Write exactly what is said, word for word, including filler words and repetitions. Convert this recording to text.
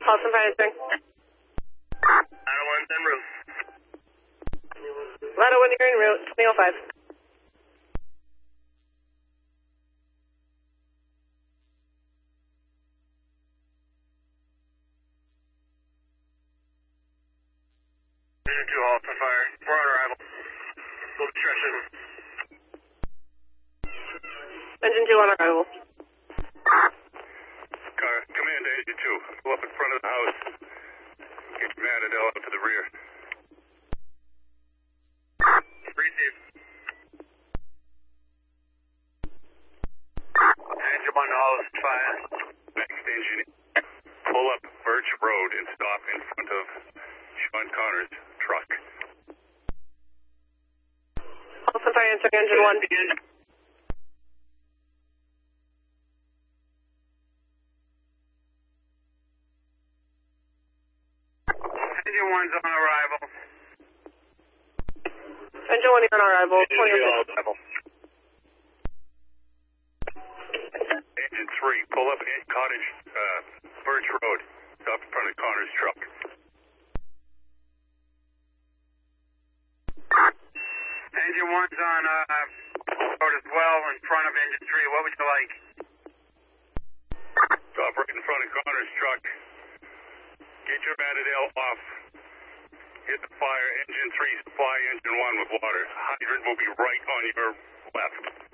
Paulson Fire Spring. Ladder one's en route. Ladder one, you're en route, twenty oh five. Engine two, Paulson Fire. We're on arrival. Go to stretcher. Engine two on arrival. Car, command to engine two. Go up in front of the house. Get your man Adele out to the rear. Receive. Engine one, house, fire. Next engine. Pull up Birch Road and stop in front of Sean Connor's truck. Paulson Fire answering engine one. Engine one's on arrival. Engine one, you're on arrival, twenty oh six. Arrival. Engine three, pull up in Cottage, uh, Birch Road. Stop in front of Connor's truck. Engine one's on, uh, road as well, in front of engine three. What would you like? Stop right in front of Connor's truck. Get your Matadale off. Hit the fire. Engine three, supply engine one with water. Hydrant will be right on your left.